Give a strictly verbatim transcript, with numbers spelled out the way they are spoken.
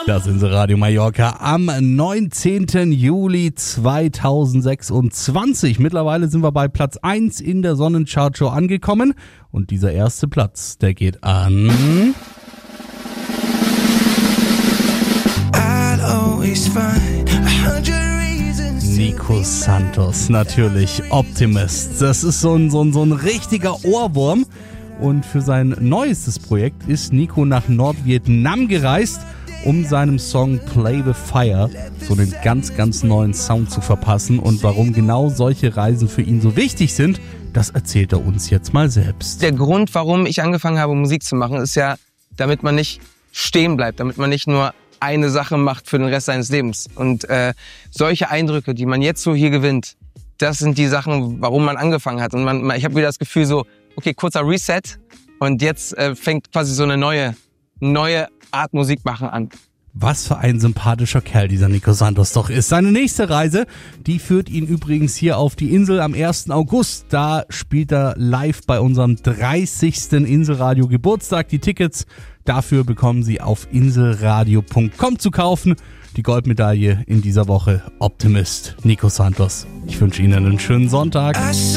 Das Inselradio Mallorca am neunzehnten Juli zweitausendsechsundzwanzig. Mittlerweile sind wir bei Platz eins in der Sonnenchart-Show angekommen. Und dieser erste Platz, der geht an... Nico Santos, natürlich, Optimist. Das ist so ein, so ein, so ein richtiger Ohrwurm. Und für sein neuestes Projekt ist Nico nach Nordvietnam gereist, um seinem Song Play with Fire so einen ganz, ganz neuen Sound zu verpassen. Und warum genau solche Reisen für ihn so wichtig sind, das erzählt er uns jetzt mal selbst. Der Grund, warum ich angefangen habe, Musik zu machen, ist ja, damit man nicht stehen bleibt, damit man nicht nur eine Sache macht für den Rest seines Lebens. Und äh, solche Eindrücke, die man jetzt so hier gewinnt, das sind die Sachen, warum man angefangen hat. Und man, ich habe wieder das Gefühl so, okay, kurzer Reset und jetzt äh, fängt quasi so eine neue, neue Art Musik machen an. Was für ein sympathischer Kerl dieser Nico Santos doch ist. Seine nächste Reise, die führt ihn übrigens hier auf die Insel am ersten August. Da spielt er live bei unserem dreißigsten Inselradio Geburtstag. Die Tickets dafür bekommen Sie auf inselradio punkt com zu kaufen. Die Goldmedaille in dieser Woche Optimist Nico Santos. Ich wünsche Ihnen einen schönen Sonntag.